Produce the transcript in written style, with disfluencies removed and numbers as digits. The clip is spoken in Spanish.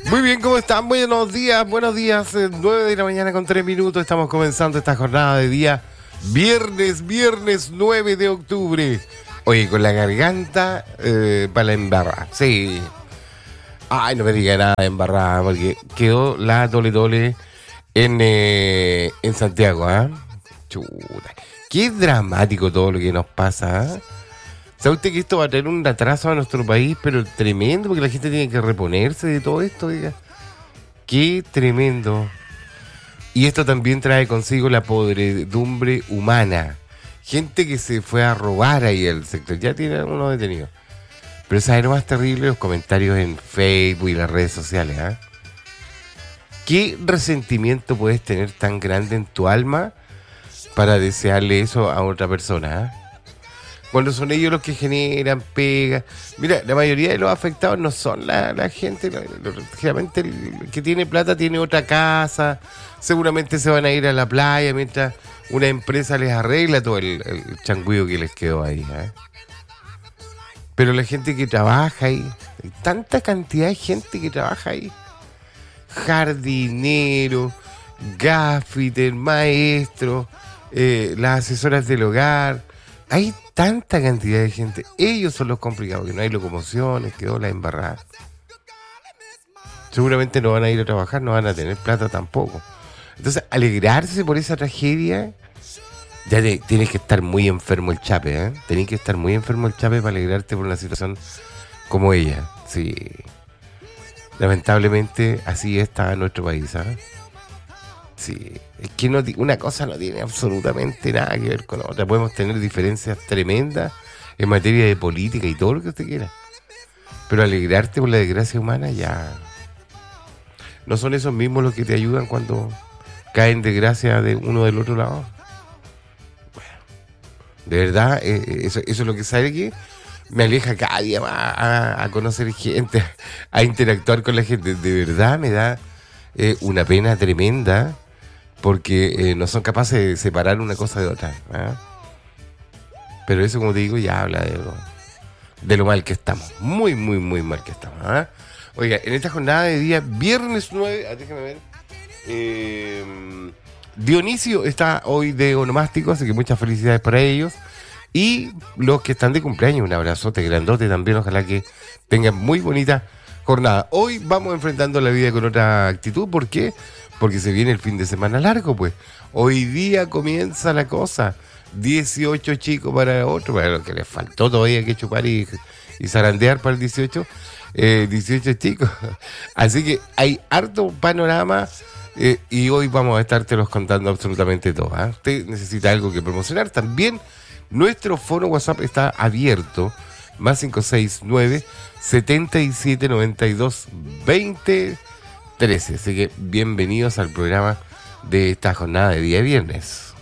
Muy bien, ¿cómo están? Buenos días, 9 de la mañana con 3 minutos. Estamos comenzando esta jornada de día viernes 9 de octubre. Oye, con la garganta para la embarrada. Sí. Ay, no me diga nada de embarrada, porque quedó la dole en Santiago, ¿ah? Chuta. Qué dramático todo lo que nos pasa, ¿ah? ¿Sabe usted que esto va a tener un atraso a nuestro país, pero tremendo, porque la gente tiene que reponerse de todo esto, diga? Qué tremendo. Y esto también trae consigo la podredumbre humana. Gente que se fue a robar ahí al sector. Ya tiene uno detenido. Pero ¿sabes lo más terrible? Los comentarios en Facebook y las redes sociales, ¿ah? ¿Qué resentimiento puedes tener tan grande en tu alma para desearle eso a otra persona, ¿ah? Cuando son ellos los que generan pega. Mira, la mayoría de los afectados no son la gente. Generalmente el que tiene plata tiene otra casa. Seguramente se van a ir a la playa mientras una empresa les arregla todo el changüío que les quedó ahí, ¿eh? Pero la gente que trabaja ahí, hay tanta cantidad de gente que trabaja ahí. Jardinero, gaffiter, maestro, las asesoras del hogar. Hay tanta cantidad de gente. Ellos son los complicados, que no hay locomociones, quedó la embarrada. Seguramente no van a ir a trabajar, no van a tener plata tampoco. Entonces, alegrarse por esa tragedia, ya tienes que estar muy enfermo el chape, ¿eh? Tenés que estar muy enfermo el chape para alegrarte por una situación como ella. Sí. Lamentablemente, así está nuestro país, ¿eh? Sí, es que una cosa no tiene absolutamente nada que ver con otra. Podemos tener diferencias tremendas en materia de política y todo lo que usted quiera. Pero alegrarte por la desgracia humana ya... ¿No son esos mismos los que te ayudan cuando caen desgracia de uno del otro lado? Bueno, de verdad, eso es lo que sabe que me aleja cada día más a conocer gente, a interactuar con la gente. De verdad me da una pena tremenda. Porque no son capaces de separar una cosa de otra, ¿eh? Pero eso, como te digo, ya habla de lo mal que estamos. Muy, muy, muy mal que estamos, ¿eh? Oiga, en esta jornada de día, viernes 9, déjame ver. Dionisio está hoy de onomástico, así que muchas felicidades para ellos. Y los que están de cumpleaños, un abrazote grandote también. Ojalá que tengan muy bonita jornada. Hoy vamos enfrentando la vida con otra actitud. ¿Por qué? Porque se viene el fin de semana largo, pues. Hoy día comienza la cosa. 18 chicos para otro, para lo que les faltó todavía que chupar y zarandear para el 18. 18 chicos. Así que hay harto panorama y hoy vamos a estártelos contando absolutamente todo, ¿eh? Usted necesita algo que promocionar. También nuestro foro WhatsApp está abierto. Más 569 7792 2013. Así que bienvenidos al programa de esta jornada de día viernes.